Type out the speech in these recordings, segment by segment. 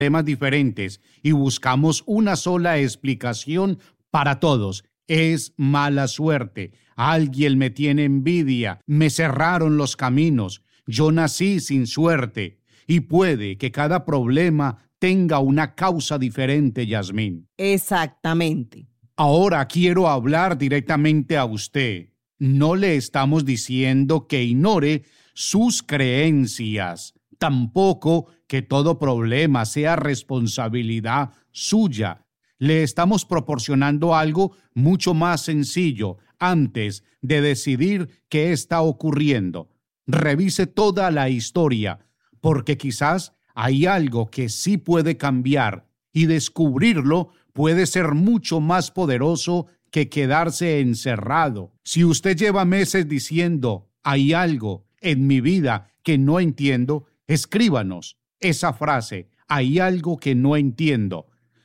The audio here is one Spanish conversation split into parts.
temas diferentes y buscamos una sola explicación para todos. Es mala suerte. Alguien me tiene envidia. Me cerraron los caminos. Yo nací sin suerte. Y puede que cada problema tenga una causa diferente, Yasmín. Exactamente. Ahora quiero hablar directamente a usted. No le estamos diciendo que ignore sus creencias. Tampoco que todo problema sea responsabilidad suya. Le estamos proporcionando algo mucho más sencillo antes de decidir qué está ocurriendo. Revise toda la historia, porque quizás hay algo que sí puede cambiar y descubrirlo puede ser mucho más poderoso que quedarse encerrado. Si usted lleva meses diciendo, hay algo en mi vida que no entiendo, escríbanos esa frase, hay algo que no entiendo.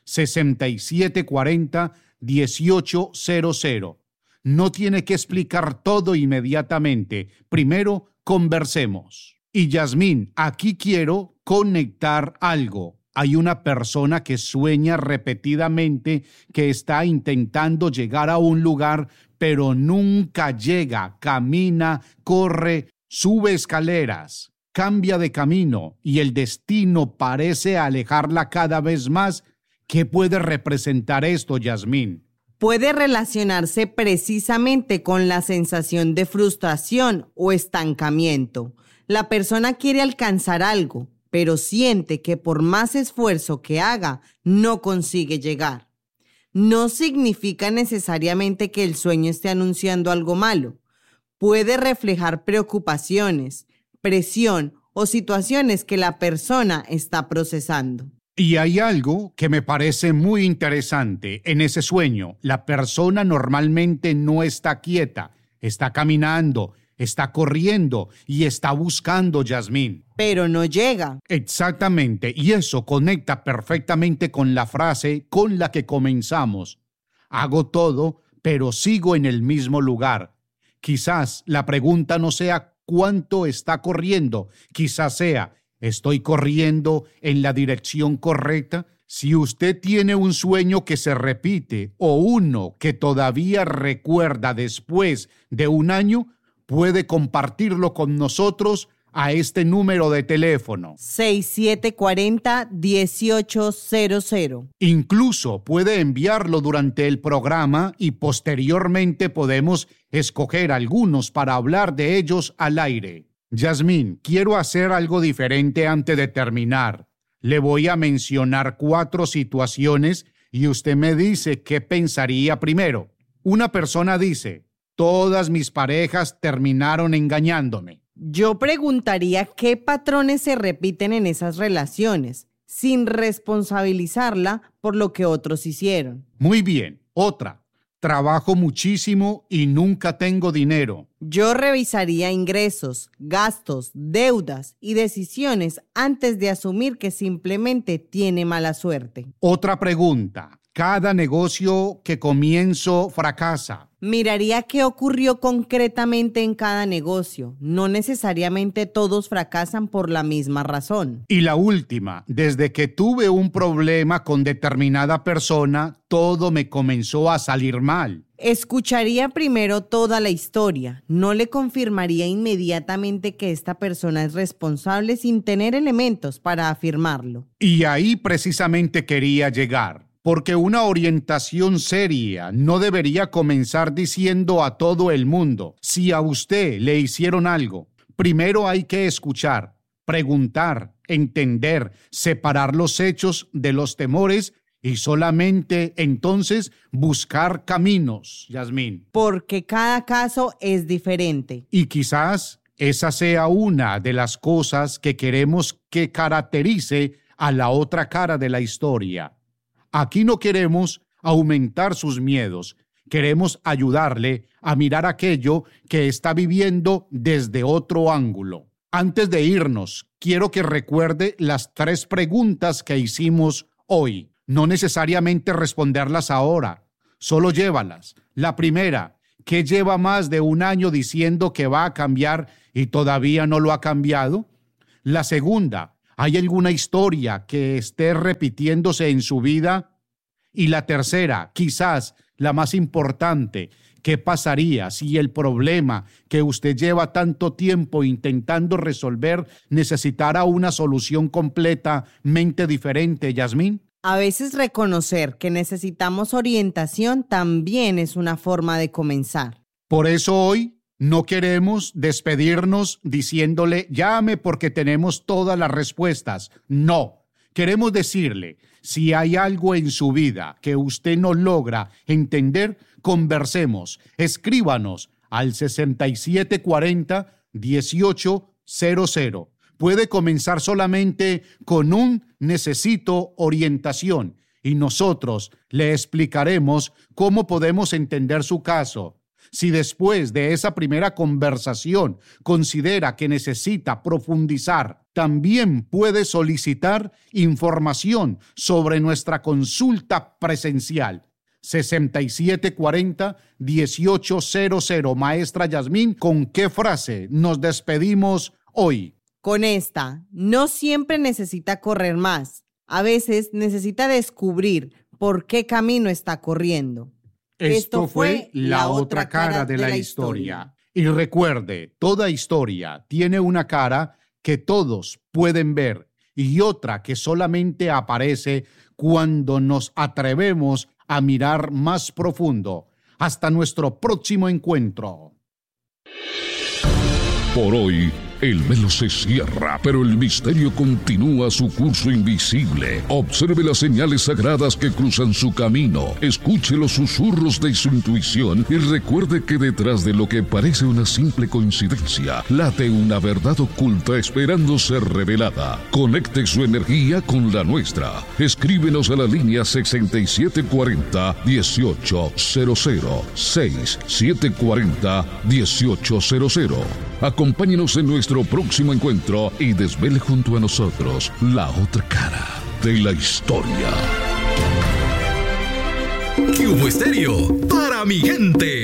6740-1800. No tiene que explicar todo inmediatamente. Primero, conversemos. Y Yasmín, aquí quiero conectar algo. Hay una persona que sueña repetidamente que está intentando llegar a un lugar, pero nunca llega. Camina, corre, sube escaleras, cambia de camino y el destino parece alejarla cada vez más. ¿Qué puede representar esto, Yasmín? Puede relacionarse precisamente con la sensación de frustración o estancamiento. La persona quiere alcanzar algo, pero siente que por más esfuerzo que haga, no consigue llegar. No significa necesariamente que el sueño esté anunciando algo malo. Puede reflejar preocupaciones, presión o situaciones que la persona está procesando. Y hay algo que me parece muy interesante en ese sueño. La persona normalmente no está quieta, está caminando, está corriendo y está buscando, Yasmín. Pero no llega. Exactamente, y eso conecta perfectamente con la frase con la que comenzamos. Hago todo, pero sigo en el mismo lugar. Quizás la pregunta no sea cuánto está corriendo, quizás sea, ¿estoy corriendo en la dirección correcta? Si usted tiene un sueño que se repite o uno que todavía recuerda después de un año, puede compartirlo con nosotros a este número de teléfono. 6740-1800. Incluso puede enviarlo durante el programa y posteriormente podemos escoger algunos para hablar de ellos al aire. Yasmín, quiero hacer algo diferente antes de terminar. Le voy a mencionar 4 situaciones y usted me dice qué pensaría primero. Una persona dice, todas mis parejas terminaron engañándome. Yo preguntaría qué patrones se repiten en esas relaciones, sin responsabilizarla por lo que otros hicieron. Muy bien. Otra. Trabajo muchísimo y nunca tengo dinero. Yo revisaría ingresos, gastos, deudas y decisiones antes de asumir que simplemente tiene mala suerte. Otra pregunta. Cada negocio que comienzo fracasa. Miraría qué ocurrió concretamente en cada negocio. No necesariamente todos fracasan por la misma razón. Y la última, desde que tuve un problema con determinada persona, todo me comenzó a salir mal. Escucharía primero toda la historia. No le confirmaría inmediatamente que esta persona es responsable sin tener elementos para afirmarlo. Y ahí precisamente quería llegar. Porque una orientación seria no debería comenzar diciendo a todo el mundo, si a usted le hicieron algo, primero hay que escuchar, preguntar, entender, separar los hechos de los temores y solamente entonces buscar caminos, Yasmín. Porque cada caso es diferente. Y quizás esa sea una de las cosas que queremos que caracterice a la otra cara de la historia. Aquí no queremos aumentar sus miedos, queremos ayudarle a mirar aquello que está viviendo desde otro ángulo. Antes de irnos, quiero que recuerde las 3 preguntas que hicimos hoy. No necesariamente responderlas ahora, solo llévalas. La primera, ¿qué lleva más de un año diciendo que va a cambiar y todavía no lo ha cambiado? La segunda, ¿Hay alguna historia que esté repitiéndose en su vida? Y la tercera, quizás la más importante, ¿qué pasaría si el problema que usted lleva tanto tiempo intentando resolver necesitara una solución completamente diferente, Yasmín? A veces reconocer que necesitamos orientación también es una forma de comenzar. Por eso hoy no queremos despedirnos diciéndole llame porque tenemos todas las respuestas. No, queremos decirle, si hay algo en su vida que usted no logra entender, conversemos, escríbanos al 6740-1800. Puede comenzar solamente con un necesito orientación y nosotros le explicaremos cómo podemos entender su caso. Si después de esa primera conversación considera que necesita profundizar, también puede solicitar información sobre nuestra consulta presencial. 6740-1800. Maestra Yasmín, ¿con qué frase nos despedimos hoy? Con esta, no siempre necesita correr más. A veces necesita descubrir por qué camino está corriendo. Esto fue La Otra Cara de la Historia. Y recuerde, toda historia tiene una cara que todos pueden ver y otra que solamente aparece cuando nos atrevemos a mirar más profundo. Hasta nuestro próximo encuentro. Por hoy, el velo se cierra, pero el misterio continúa su curso invisible. Observe las señales sagradas que cruzan su camino, escuche los susurros de su intuición y recuerde que detrás de lo que parece una simple coincidencia, late una verdad oculta esperando ser revelada. Conecte su energía con la nuestra. Escríbenos a la línea 6740-1800, 6740-1800. Acompáñenos en nuestro próximo encuentro y desvele junto a nosotros la otra cara de la historia. Cubo Estéreo, para mi gente.